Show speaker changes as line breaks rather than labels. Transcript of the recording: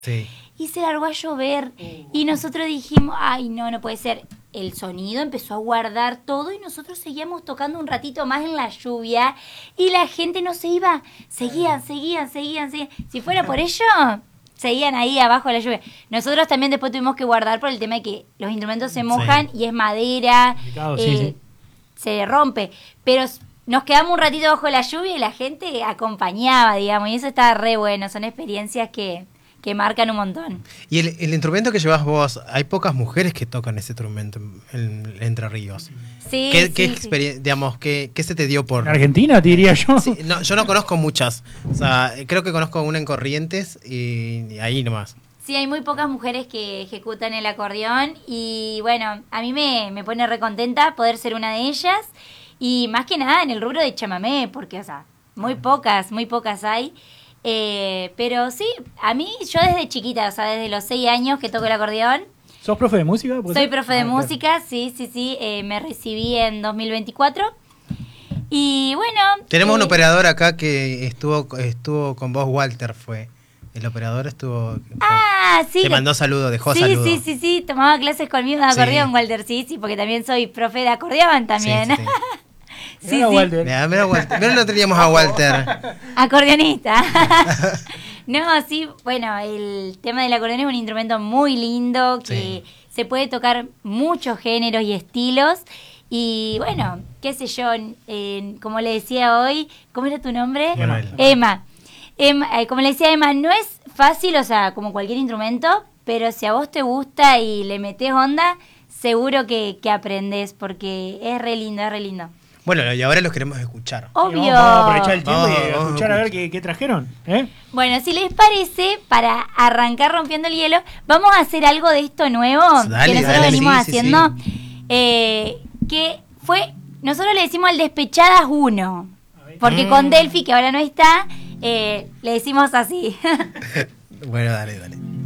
Sí.
Y se largó a llover. Y nosotros dijimos, ay, no puede ser. El sonido empezó a guardar todo y nosotros seguíamos tocando un ratito más en la lluvia y la gente no se iba. Seguían. Si fuera por ello, seguían ahí abajo de la lluvia. Nosotros también después tuvimos que guardar por el tema de que los instrumentos se mojan y es madera, se rompe. Pero nos quedamos un ratito bajo la lluvia y la gente acompañaba, digamos, y eso estaba re bueno. Son experiencias que marcan un montón.
Y el instrumento que llevas vos, hay pocas mujeres que tocan ese instrumento en Entre Ríos.
Sí,
¿Qué experiencia, digamos, qué se te dio por...?
¿En Argentina, te diría yo?
Sí, no, yo no conozco muchas. O sea, creo que conozco una en Corrientes y ahí nomás.
Sí, hay muy pocas mujeres que ejecutan el acordeón y bueno, a mí me pone re contenta poder ser una de ellas y más que nada en el rubro de chamamé, porque, o sea, muy pocas hay. Pero sí, a mí, yo desde chiquita, o sea, desde los 6 años que toco el acordeón.
¿Sos profe de música?
Soy profe de música, sí, me recibí en 2024. Y bueno...
Tenemos un operador acá que estuvo con vos, Walter fue. El operador estuvo...
sí.
Te mandó saludos, dejó saludos.
Sí, tomaba clases conmigo de acordeón, Walter, sí, porque también soy profe de acordeón también.
Sí.
Mira, Walter.
Mira, Walter. Mira, lo teníamos a Walter.
Acordeonista. No, sí, bueno, el tema del acordeón es un instrumento muy lindo que se puede tocar muchos géneros y estilos. Y bueno, qué sé yo, como le decía hoy, ¿cómo era tu nombre? Emma, como le decía Emma, no es fácil, o sea, como cualquier instrumento, pero si a vos te gusta y le metés onda, seguro que aprendés, porque es re lindo.
Bueno, y ahora los queremos escuchar.
Obvio.
Vamos a aprovechar el tiempo y escuchar a ver qué trajeron.
Bueno, si les parece, para arrancar rompiendo el hielo, vamos a hacer algo de esto nuevo que nosotros venimos haciendo. Que fue, nosotros le decimos el Despechadas 1, porque con Delphi, que ahora no está, le decimos así.
Bueno, dale.